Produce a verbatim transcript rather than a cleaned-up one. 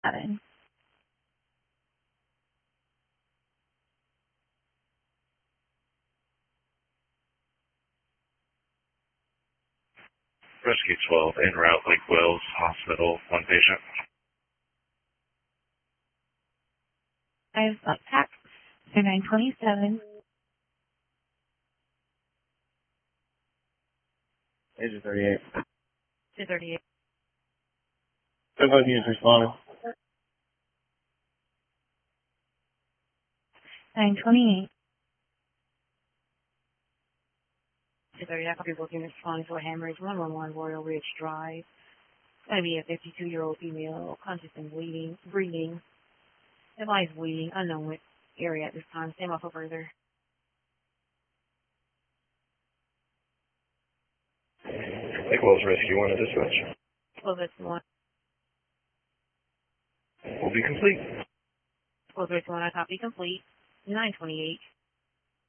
Seven. Rescue twelve, en route, Lake Wells Hospital, one patient. I have Buckpack. So nine twenty-seven. Agent thirty-eight. two thirty-eight. Everybody is responding. nine twenty-eight. two thirty, I copy booking responding to a hemorrhage, one one one Royal Ridge Drive. It's going to be a fifty-two-year-old female, conscious and bleeding, breathing. Device bleeding, unknown with area at this time. Stand by for further. Lake Wells Rescue one at dispatch. Close this one. Will be complete. Close this one, I copy complete. nine twenty-eight.